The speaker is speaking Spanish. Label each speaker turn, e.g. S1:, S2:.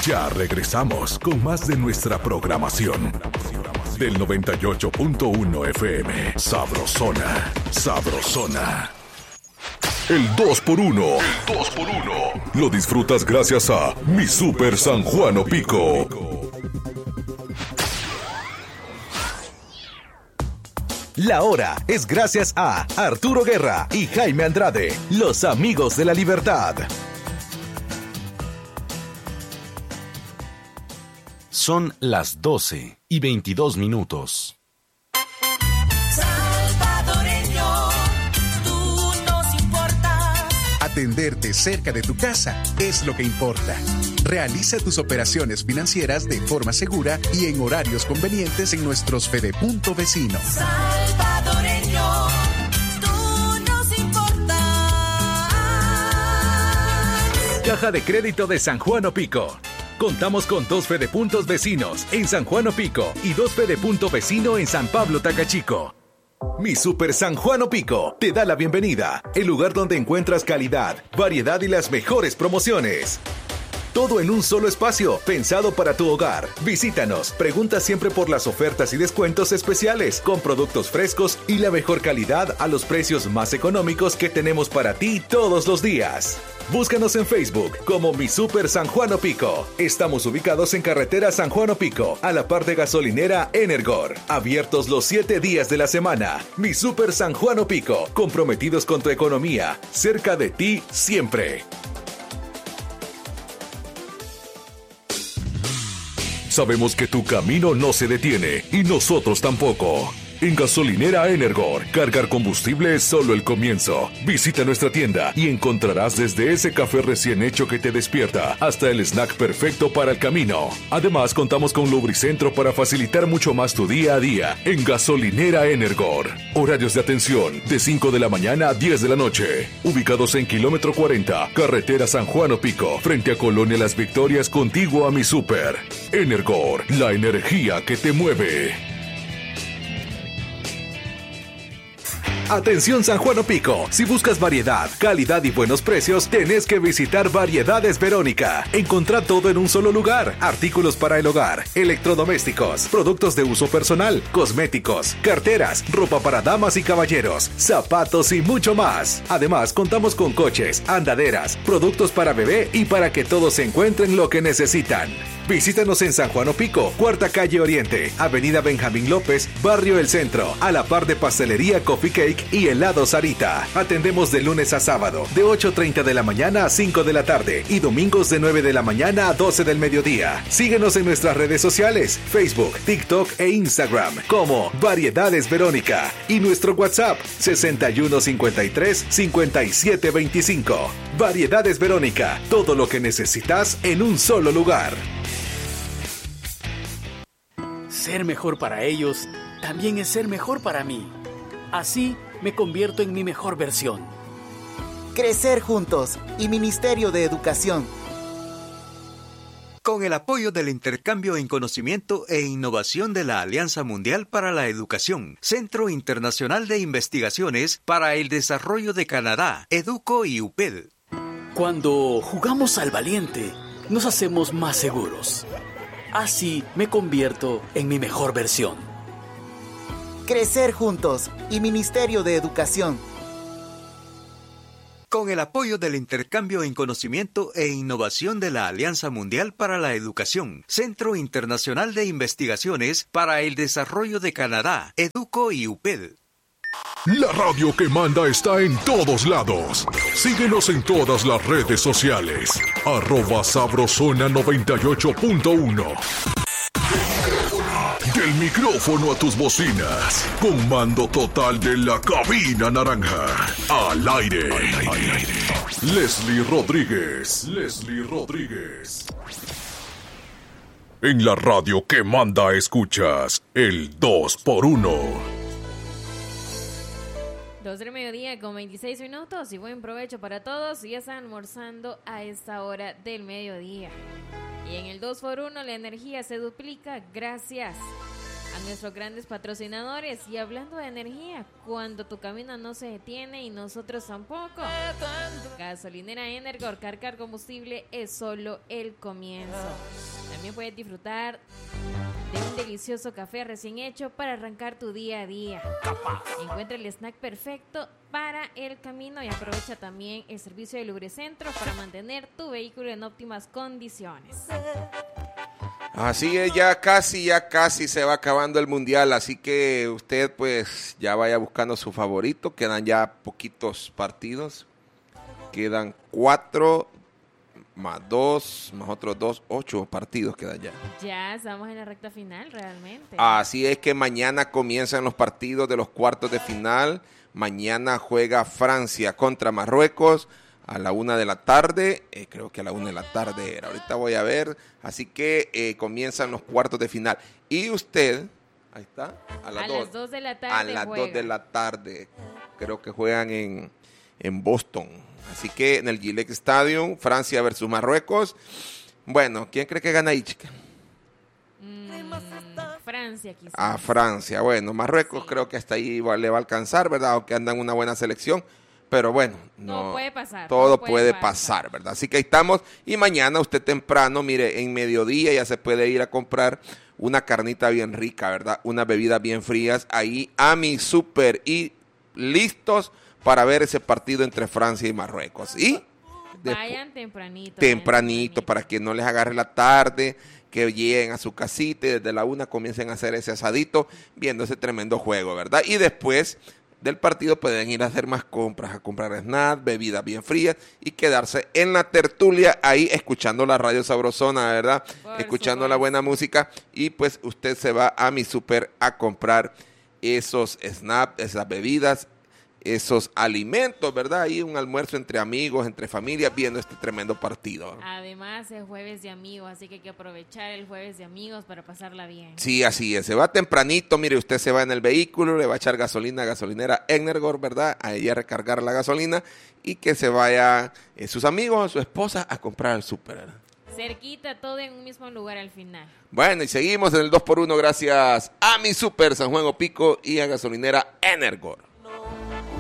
S1: Ya regresamos con más de nuestra programación. Del 98.1 FM. Sabrosona. Sabrosona. El 2x1. El 2x1. Lo disfrutas gracias a Mi Super San Juan Pico.
S2: La hora es gracias a Arturo Guerra y Jaime Andrade, los amigos de la libertad. Son las 12:22.
S3: Salvadoreño, tú nos importas.
S4: Atenderte cerca de tu casa es lo que importa. Realiza tus operaciones financieras de forma segura y en horarios convenientes en nuestros Fedepunto vecinos.
S3: Salvadoreño, tú nos importas.
S2: Caja de Crédito de San Juan Pico. Contamos con 2 Fedepuntos vecinos en San Juan Pico y 2 Fedepunto vecino en San Pablo Tacachico. Mi Super San Juan Pico te da la bienvenida, el lugar donde encuentras calidad, variedad y las mejores promociones. Todo en un solo espacio, pensado para tu hogar. Visítanos, pregunta siempre por las ofertas y descuentos especiales, con productos frescos y la mejor calidad a los precios más económicos que tenemos para ti todos los días. Búscanos en Facebook como Mi Super San Juan Pico. Estamos ubicados en carretera San Juan Pico, a la par de gasolinera Energor. Abiertos los 7 días de la semana. Mi Super San Juan Pico, comprometidos con tu economía, cerca de ti siempre.
S1: Sabemos que tu camino no se detiene y nosotros tampoco. En Gasolinera Energor, cargar combustible es solo el comienzo. Visita nuestra tienda y encontrarás desde ese café recién hecho que te despierta hasta el snack perfecto para el camino. Además, contamos con lubricentro para facilitar mucho más tu día a día en Gasolinera Energor. Horarios de atención de 5 de la mañana a 10 de la noche. Ubicados en kilómetro 40, carretera San Juan Pico, frente a Colonia Las Victorias, contiguo a Mi Super. Energor, la energía que te mueve.
S2: Atención San Juan Pico, si buscas variedad, calidad y buenos precios, tenés que visitar Variedades Verónica. Encontrá todo en un solo lugar: artículos para el hogar, electrodomésticos, productos de uso personal, cosméticos, carteras, ropa para damas y caballeros, zapatos y mucho más. Además, contamos con coches, andaderas, productos para bebé y para que todos encuentren lo que necesitan. Visítanos en San Juan Pico, Cuarta Calle Oriente, Avenida Benjamín López, Barrio El Centro, a la par de Pastelería Coffee Cake y Helado Sarita. Atendemos de lunes a sábado, de 8:30 de la mañana a 5 de la tarde y domingos de 9 de la mañana a 12 del mediodía. Síguenos en nuestras redes sociales, Facebook, TikTok e Instagram como Variedades Verónica y nuestro WhatsApp 6153-5725. Variedades Verónica, todo lo que necesitas en un solo lugar.
S5: Ser mejor para ellos también es ser mejor para mí. Así me convierto en mi mejor versión.
S6: Crecer juntos y Ministerio de Educación.
S7: Con el apoyo del intercambio en conocimiento e innovación de la Alianza Mundial para la Educación, Centro Internacional de Investigaciones para el Desarrollo de Canadá, EDUCO y UPED.
S5: Cuando jugamos al valiente, nos hacemos más seguros. Así me convierto en mi mejor versión.
S6: Crecer juntos y Ministerio de Educación.
S7: Con el apoyo del intercambio en conocimiento e innovación de la Alianza Mundial para la Educación, Centro Internacional de Investigaciones para el Desarrollo de Canadá, EDUCO y UPED.
S1: La radio que manda está en todos lados. Síguenos en todas las redes sociales. @Sabrosona98.1. Del micrófono a tus bocinas. Con mando total de la cabina naranja. Al aire. Leslie Rodríguez. En la radio que manda escuchas el 2x1.
S8: 2 del mediodía con 26 minutos y buen provecho para todos. Ya están almorzando a esta hora del mediodía. Y en el 2x1 la energía se duplica gracias a nuestros grandes patrocinadores. Y hablando de energía, cuando tu camino no se detiene y nosotros tampoco, gasolinera Energor, cargar combustible es solo el comienzo. También puedes disfrutar de un delicioso café recién hecho para arrancar tu día a día. Encuentra el snack perfecto para el camino y aprovecha también el servicio de Lubricentro para mantener tu vehículo en óptimas condiciones.
S9: Así es, ya casi se va acabando el mundial, así que usted pues ya vaya buscando su favorito. Quedan ya poquitos partidos, quedan 4 más 2 más otros 2, 8 partidos quedan ya.
S8: Ya estamos en la recta final realmente.
S9: Así es que mañana comienzan los partidos de los cuartos de final. Mañana juega Francia contra Marruecos a la 1 de la tarde, creo que a la 1 de la tarde era, ahorita voy a ver, así que comienzan los cuartos de final. Y usted, ahí está, a las 2
S8: de la tarde
S9: a las 2 de la tarde, creo que juegan en Boston, así que en el Gillette Stadium, Francia versus Marruecos. Bueno, ¿quién cree que gana ahí, chica?
S8: Francia quizás.
S9: A Francia, bueno, Marruecos sí. Creo que hasta ahí le va a alcanzar, ¿verdad? Aunque andan una buena selección. Pero bueno, no,
S8: todo puede pasar.
S9: Todo puede pasar, ¿verdad? Así que ahí estamos. Y mañana usted temprano, mire, en mediodía ya se puede ir a comprar una carnita bien rica, ¿verdad? Unas bebidas bien frías ahí a mi súper y listos para ver ese partido entre Francia y Marruecos. Y
S8: vayan tempranito.
S9: Tempranito para que no les agarre la tarde, que lleguen a su casita y desde la 1 comiencen a hacer ese asadito viendo ese tremendo juego, ¿verdad? Y después del partido pueden ir a hacer más compras, a comprar snacks, bebidas bien frías y quedarse en la tertulia ahí escuchando la radio sabrosona, ¿verdad? Escuchando la buena música y pues usted se va a mi súper a comprar esos snacks, esas bebidas, esos alimentos, ¿verdad? Ahí un almuerzo entre amigos, entre familias, viendo este tremendo partido.
S8: Además es jueves de amigos, así que hay que aprovechar el jueves de amigos para pasarla bien.
S9: Sí, así es. Se va tempranito, mire, usted se va en el vehículo, le va a echar gasolina a gasolinera Energor, ¿verdad? Ahí a recargar la gasolina y que se vaya sus amigos, su esposa a comprar al súper, ¿verdad?
S8: Cerquita, todo en un mismo lugar al final.
S9: Bueno, y seguimos en el 2x1 gracias a mi súper San Juan Opico y a gasolinera Energor.